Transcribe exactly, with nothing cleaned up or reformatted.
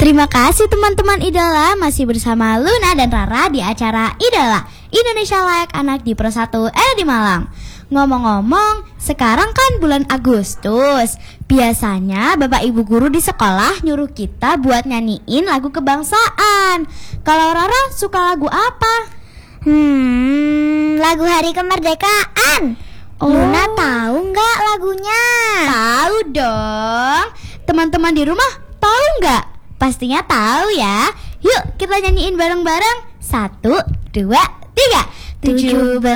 Terima kasih teman-teman Idola, masih bersama Luna dan Rara di acara Idola Indonesia Layak Anak di Pro satu R di Malang. Ngomong-ngomong, sekarang kan bulan Agustus. Biasanya Bapak Ibu guru di sekolah nyuruh kita buat nyanyiin lagu kebangsaan. Kalau Rara suka lagu apa? Hmm, lagu Hari Kemerdekaan. Oh. Luna tahu nggak lagunya? Tahu dong. Teman-teman di rumah tahu nggak? Pastinya tahu ya. Yuk kita nyanyiin bareng-bareng. Satu, dua, tiga. Tujuh belas